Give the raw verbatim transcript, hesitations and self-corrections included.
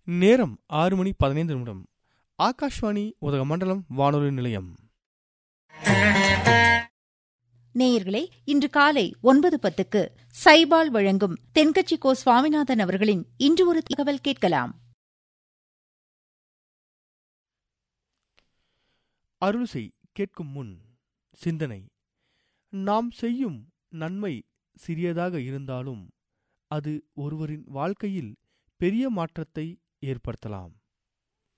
நேரம் ஆறு மணி பதினைந்து நிமிடம். ஆகாஷ்வாணி உதகமண்டலம் வானொலி நிலையம். நேயர்களே, இன்று காலை ஒன்பது பத்துக்கு சைபால் வழங்கும் தென்கட்சி கோ சுவாமிநாதன் அவர்களின் இன்று ஒரு தகவல் கேட்கலாம். அருள்செய் கேட்கும் முன் சிந்தனை. நாம் செய்யும் நன்மை சிறியதாக இருந்தாலும் அது ஒருவரின் வாழ்க்கையில் பெரிய மாற்றத்தை ஏற்படுத்தலாம்.